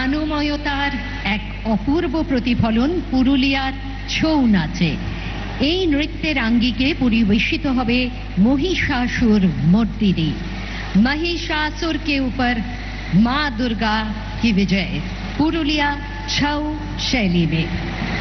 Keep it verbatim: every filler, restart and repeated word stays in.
গানময়তার এক অপূর্ব প্রতিফলন পুরুলিয়ার ছৌ নাচে। এই নৃত্যের আঙ্গিকে পরিবেশিত হবে महिषासुर मर्दिनी। महिषासुर के ऊपर मां दुर्गा की विजय पुरुलिया छौ शैली में।